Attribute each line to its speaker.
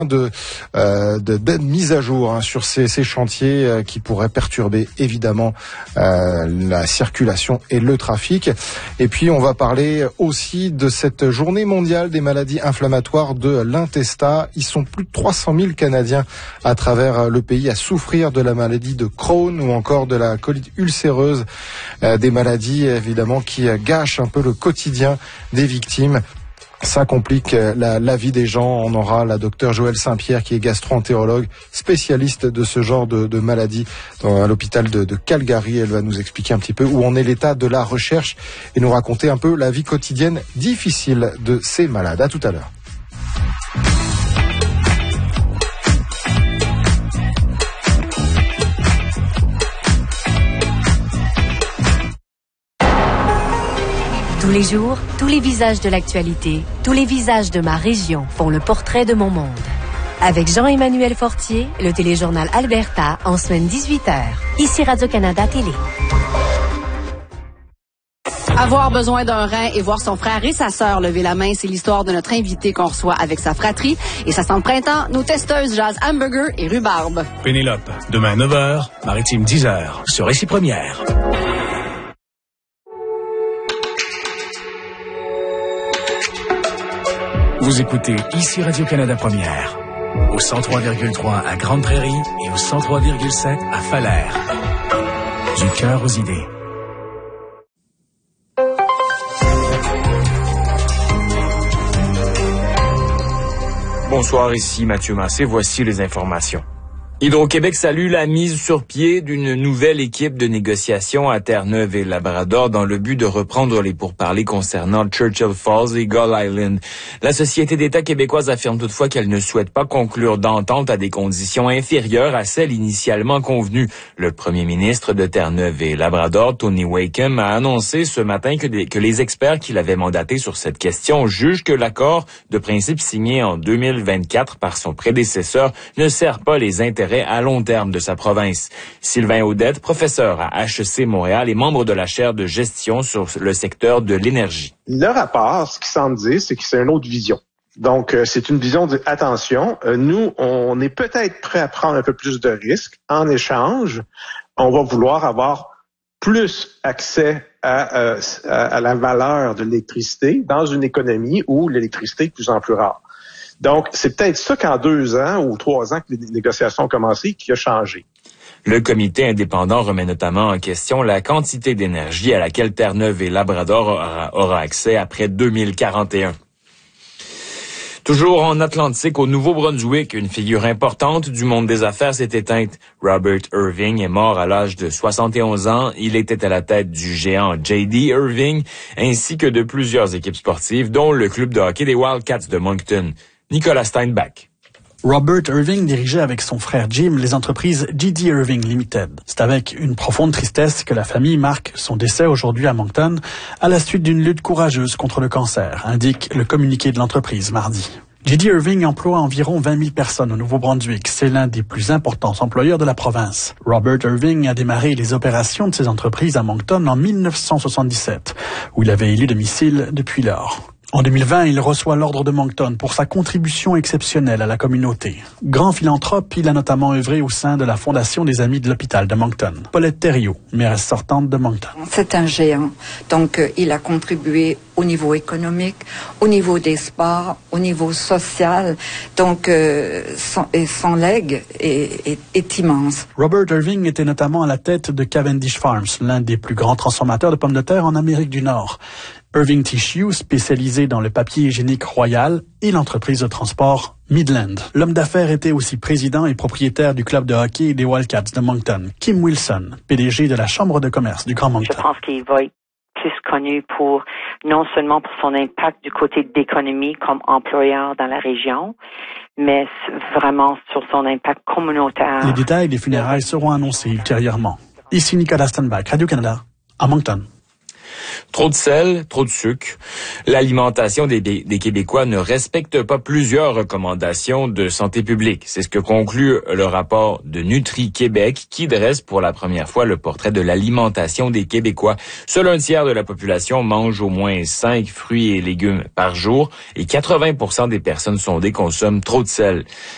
Speaker 1: de mise à jour sur ces chantiers qui pourraient perturber évidemment la circulation et le trafic. Et puis on va parler aussi de cette journée mondiale des maladies inflammatoires de l'intestin. Ils sont plus de 300 000 Canadiens à travers le pays à souffrir de la maladie de Crohn ou encore de la colite ulcéreuse, des maladies évidemment qui gâchent un peu le quotidien des victimes. Ça complique la vie des gens. On aura la docteure Joëlle Saint-Pierre qui est gastro-entérologue, spécialiste de ce genre de maladie à l'hôpital de Calgary. Elle va nous expliquer un petit peu où en est l'état de la recherche et nous raconter un peu la vie quotidienne difficile de ces malades. À tout à l'heure.
Speaker 2: Tous les jours, tous les visages de l'actualité, tous les visages de ma région font le portrait de mon monde. Avec Jean-Emmanuel Fortier, le téléjournal Alberta, en semaine 18h. Ici Radio-Canada Télé.
Speaker 3: Avoir besoin d'un rein et voir son frère et sa sœur lever la main, c'est l'histoire de notre invité qu'on reçoit avec sa fratrie. Et ça sent le printemps, nos testeuses jazz hamburger et rhubarbe.
Speaker 4: Pénélope, demain 9h, Maritime 10h, sur Récit Première. Vous écoutez ici Radio-Canada Première, au 103,3 à Grande-Prairie et au 103,7 à Falaire. Du cœur aux idées.
Speaker 5: Bonsoir, ici Mathieu Massé, voici les informations. Hydro-Québec salue la mise sur pied d'une nouvelle équipe de négociation à Terre-Neuve et Labrador dans le but de reprendre les pourparlers concernant Churchill Falls et Gull Island. La Société d'État québécoise affirme toutefois qu'elle ne souhaite pas conclure d'entente à des conditions inférieures à celles initialement convenues. Le premier ministre de Terre-Neuve et Labrador, Tony Wakeham, a annoncé ce matin que les experts qui l'avaient mandaté sur cette question jugent que l'accord de principe signé en 2024 par son prédécesseur ne sert pas les intérêts à long terme de sa province. Sylvain Audette, professeur à HEC Montréal et membre de la chaire de gestion sur le secteur de l'énergie.
Speaker 6: Le rapport, ce qu'il semble dire, c'est que c'est une autre vision. Donc, c'est une vision de, attention, nous, on est peut-être prêt à prendre un peu plus de risques. En échange, on va vouloir avoir plus accès à la valeur de l'électricité dans une économie où l'électricité est de plus en plus rare. Donc, c'est peut-être ça qu'en 2 ans ou 3 ans que les négociations ont commencé qui a changé.
Speaker 5: Le comité indépendant remet notamment en question la quantité d'énergie à laquelle Terre-Neuve et Labrador aura accès après 2041. Toujours en Atlantique, au Nouveau-Brunswick, une figure importante du monde des affaires s'est éteinte. Robert Irving est mort à l'âge de 71 ans. Il était à la tête du géant J.D. Irving, ainsi que de plusieurs équipes sportives, dont le club de hockey des Wildcats de Moncton. Nicolas Steinbach.
Speaker 7: Robert Irving dirigeait avec son frère Jim les entreprises J.D. Irving Limited. C'est avec une profonde tristesse que la famille marque son décès aujourd'hui à Moncton à la suite d'une lutte courageuse contre le cancer, indique le communiqué de l'entreprise mardi. J.D. Irving emploie environ 20 000 personnes au Nouveau-Brunswick. C'est l'un des plus importants employeurs de la province. Robert Irving a démarré les opérations de ses entreprises à Moncton en 1977, où il avait élu domicile depuis lors. En 2020, il reçoit l'Ordre de Moncton pour sa contribution exceptionnelle à la communauté. Grand philanthrope, il a notamment œuvré au sein de la Fondation des Amis de l'Hôpital de Moncton. Paulette Thériault, mairesse sortante de Moncton.
Speaker 8: C'est un géant. Donc, il a contribué au niveau économique, au niveau des sports, au niveau social. Donc, son legs est immense.
Speaker 7: Robert Irving était notamment à la tête de Cavendish Farms, l'un des plus grands transformateurs de pommes de terre en Amérique du Nord. Irving Tissue, spécialisé dans le papier hygiénique royal, et l'entreprise de transport Midland. L'homme d'affaires était aussi président et propriétaire du club de hockey des Wildcats de Moncton. Kim Wilson, PDG de la Chambre de commerce du Grand Moncton.
Speaker 9: Je pense qu'il va être plus connu pour, non seulement pour son impact du côté d'économie comme employeur dans la région, mais vraiment sur son impact communautaire.
Speaker 7: Les détails des funérailles seront annoncés ultérieurement. Ici Nicolas Steinbach, Radio-Canada, à Moncton.
Speaker 5: Trop de sel, trop de sucre. L'alimentation des Québécois ne respecte pas plusieurs recommandations de santé publique. C'est ce que conclut le rapport de Nutri-Québec qui dresse pour la première fois le portrait de l'alimentation des Québécois. Seul un tiers de la population mange au moins 5 fruits et légumes par jour et 80% des personnes sondées consomment trop de sel.